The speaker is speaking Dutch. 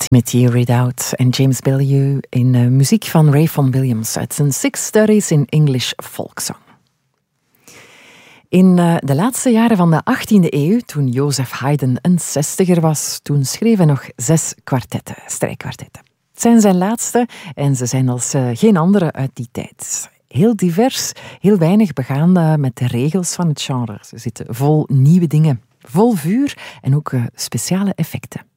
Timothy Redoubt en James Bellew in muziek van Ray Vaughan Williams uit zijn Six Studies in English Folksong. In de laatste jaren van de 18e eeuw, toen Joseph Haydn een 60er was, toen schreef hij nog 6 kwartetten, strijkkwartetten. Het zijn zijn laatste en ze zijn als geen andere uit die tijd. Heel divers, heel weinig begaan met de regels van het genre. Ze zitten vol nieuwe dingen, vol vuur en ook speciale effecten.